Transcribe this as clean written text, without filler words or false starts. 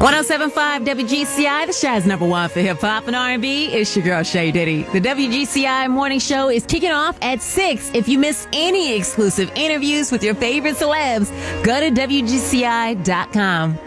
1075 WGCI, the Shy's number one for hip hop and R&B. It's your girl, Shay Diddy. The WGCI morning show is kicking off at 6. If you miss any exclusive interviews with your favorite celebs, go to WGCI.com.